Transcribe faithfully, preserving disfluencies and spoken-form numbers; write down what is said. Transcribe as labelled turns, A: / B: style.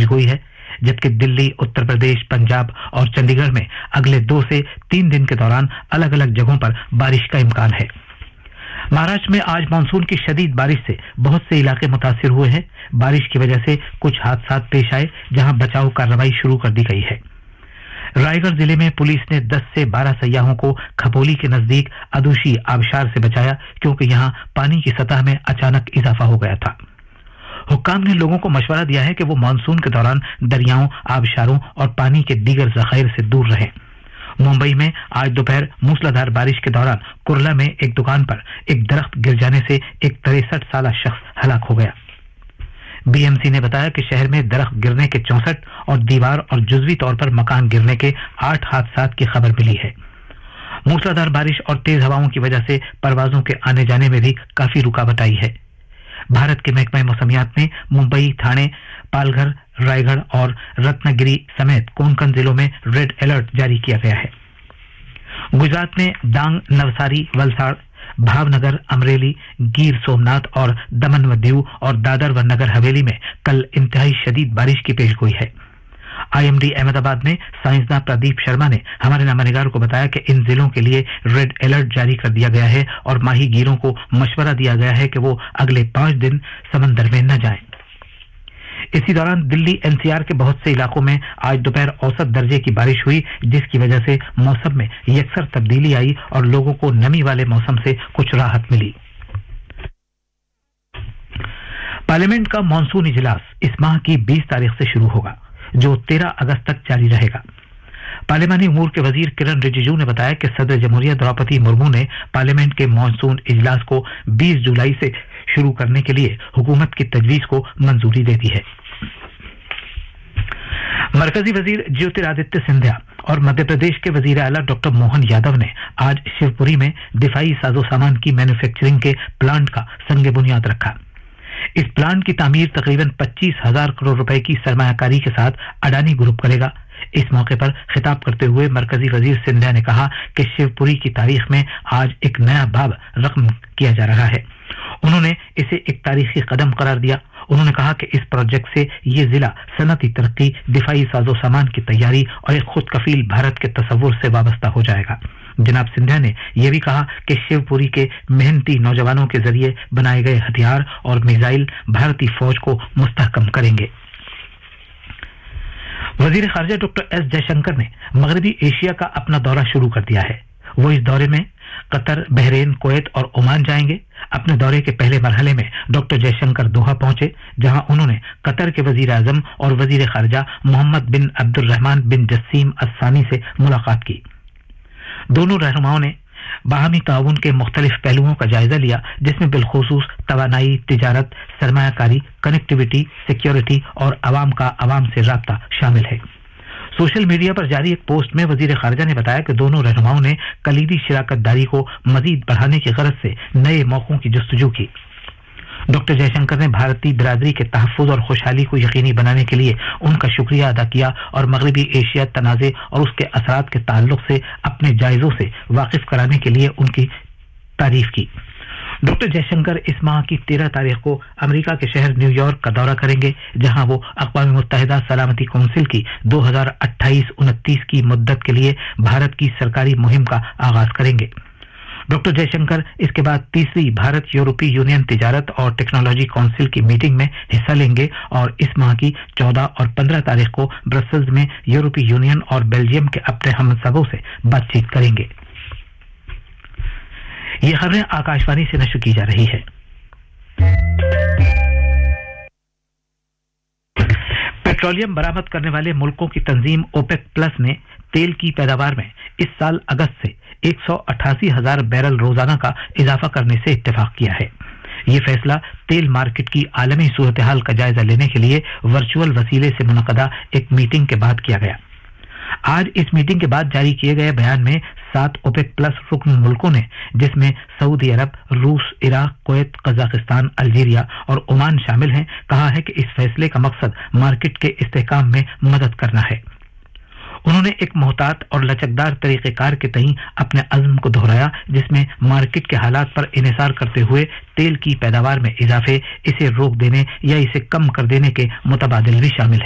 A: पेशगोई है, जबकि दिल्ली, उत्तर प्रदेश, पंजाब और चंडीगढ़ में अगले दो से तीन दिन के दौरान अलग अलग जगहों पर बारिश का इम्कान है। महाराष्ट्र में आज मानसून की शदीद बारिश से बहुत से इलाके मुतासिर हुए हैं। बारिश की वजह से कुछ हादसा पेश आए, जहां बचाव कार्रवाई शुरू कर दी गई है। रायगढ़ जिले में पुलिस ने दस से बारह सयाहों को खपोली के नजदीक अदुशी आबशार से बचाया, क्योंकि यहां पानी की सतह में अचानक इजाफा हो गया था। हुक्काम ने लोगों को मशवरा दिया है कि वो मानसून के दौरान दरियाओं, आबशारों और पानी के दीगर जखायर से दूर रहें। मुंबई में आज दोपहर मूसलाधार बारिश के दौरान कुर्ला में एक दुकान पर एक दरख्त गिर जाने से एक तिरसठ साल शख्स हलाक हो गया। बीएमसी ने बताया कि शहर में दरख्त गिरने के चौसठ और दीवार और जुजवी तौर पर मकान गिरने के आठ हादसात की खबर मिली है। मूसलाधार बारिश और तेज हवाओं की वजह से परवाजों के आने जाने में भी काफी रुकावट आई है। भारत के महकमा मौसमियात ने मुंबई, ठाणे, पालघर, रायगढ़ और रत्नागिरी समेत कोंकण जिलों में रेड अलर्ट जारी किया गया है। गुजरात में डांग, नवसारी, वलसाड़, भावनगर, अमरेली, गिर सोमनाथ और दमन व दीव और दादर व नगर हवेली में कल इंतहाई शदीद बारिश की पेशगोई है। आईएमडी अहमदाबाद में साइंसदान प्रदीप शर्मा ने हमारे नामानिगार को बताया कि इन जिलों के लिए रेड अलर्ट जारी कर दिया गया है और माही गिरों को मशवरा दिया गया है कि वो अगले पांच दिन समंदर में न जाएं। इसी दौरान दिल्ली एनसीआर के बहुत से इलाकों में आज दोपहर औसत दर्जे की बारिश हुई, जिसकी वजह से मौसम में यकसर तब्दीली आई और लोगों को नमी वाले मौसम से कुछ राहत मिली। पार्लियामेंट का मानसून इजलास इस माह की बीस तारीख से शुरू होगा, जो तेरह अगस्त तक जारी रहेगा। पार्लियामानी उमूर के वजीर किरण रिजिजू ने बताया कि सदर जमहूरिया द्रौपदी मुर्मू ने पार्लियामेंट के मानसून इजलास को बीस जुलाई से शुरू करने के लिए हुकूमत की तजवीज को मंजूरी दे दी है। मरकजी वजीर ज्योतिरादित्य सिंधिया और मध्य प्रदेश के वजीर आला डॉक्टर मोहन यादव ने आज शिवपुरी में दिफाई साजो सामान की मैन्युफैक्चरिंग के प्लांट का संग बुनियाद रखा। इस प्लांट की तामीर तकरीबन पच्चीस हजार करोड़ रुपए की सरमायाकारी के साथ अडानी ग्रुप करेगा। इस मौके पर खिताब करते हुए मरकजी वजीर सिंधिया ने कहा कि शिवपुरी की तारीख में आज एक नया बाब रकम किया जा रहा है। उन्होंने इसे एक तारीखी कदम करार दिया। उन्होंने कहा कि इस प्रोजेक्ट से ये जिला सनती तरक्की, दिफाई साजो सामान की तैयारी और एक खुद कफील भारत के तस्वुर से वाबस्ता हो जाएगा। जनाब सिंधिया ने यह भी कहा कि शिवपुरी के मेहनती नौजवानों के जरिए बनाए गए हथियार और मिसाइल भारतीय फौज को मुस्तहकम करेंगे। वजीर खारजा डॉक्टर एस जयशंकर ने मगरबी एशिया का अपना दौरा शुरू कर दिया है। वो इस दौरे में कतर, बहरीन, कुवैत और ओमान जाएंगे। अपने दौरे के पहले मरहले में डॉक्टर जयशंकर दोहा पहुंचे, जहां उन्होंने कतर के वजीर आजम और वजीर खारजा मोहम्मद बिन अब्दुर्रहमान बिन जस्सीम अस्सानी से मुलाकात की। दोनों रहनुमाओं ने बाहमी ताउन के मुख्तलिफ पहलुओं का जायजा लिया, जिसमें बिलखुसूस तवानाई, तिजारत, सरमायाकारी, कनेक्टिविटी, सिक्योरिटी और अवाम का अवाम से राब्ता शामिल है। सोशल मीडिया पर जारी एक पोस्ट में वजीर खारजा ने बताया कि दोनों रहनुमाओं ने कलीदी शिराकत दारी को मजीद बढ़ाने की गरज से नए मौकों की जस्तजू की। डॉक्टर जयशंकर ने भारतीय बिरादरी के तहफ्फुज़ और खुशहाली को यकीनी बनाने के लिए उनका शुक्रिया अदा किया और मगरबी एशिया तनाज़े और उसके असरात के ताल्लुक से अपने जायजों से वाकिफ कराने के लिए उनकी तारीफ की। डॉक्टर जयशंकर इस माह की तेरह तारीख को अमेरिका के शहर न्यूयॉर्क का दौरा करेंगे, जहां वो अक़वाम मुत्तहिदा सलामती कौंसिल की दो हज़ार अट्ठाईस उनतीस की मुद्दत के लिए भारत की सरकारी मुहिम का आगाज करेंगे। डॉक्टर जयशंकर इसके बाद तीसरी भारत यूरोपीय यूनियन तिजारत और टेक्नोलॉजी काउंसिल की मीटिंग में हिस्सा लेंगे और इस माह की चौदह और पंद्रह तारीख को ब्रसेल्स में यूरोपीय यूनियन और बेल्जियम के अपने हमसबों से बातचीत करेंगे। ये खबरें आकाशवाणी से नशर की जा रही है। पेट्रोलियम बरामद करने वाले मुल्कों की तंजीम ओपेक प्लस ने तेल की पैदावार में इस साल अगस्त से एक सौ अट्ठासी हजार बैरल रोजाना का इजाफा करने से इत्तेफाक किया है। ये फैसला तेल मार्केट की आलमी सूरत हाल का जायजा लेने के लिए वर्चुअल वसीले से मुनक़दा एक मीटिंग के बाद किया गया। आज इस मीटिंग के बाद जारी किए गए बयान में सात ओपेक प्लस रुकन मुल्कों ने, जिसमें सऊदी अरब, रूस, इराक, कुवैत, कजाकिस्तान, अल्जीरिया और ओमान शामिल हैं, कहा है कि इस फैसले का मकसद मार्केट के इस्तेहकाम में मदद करना है। उन्होंने एक मोहतात और लचकदार तरीक़ेकार के तईं अपने अज़्म को दोहराया, जिसमें मार्केट के हालात पर इन्हिसार करते हुए तेल की पैदावार में इजाफे, इसे रोक देने या इसे कम कर देने के मुतबादिल भी शामिल है।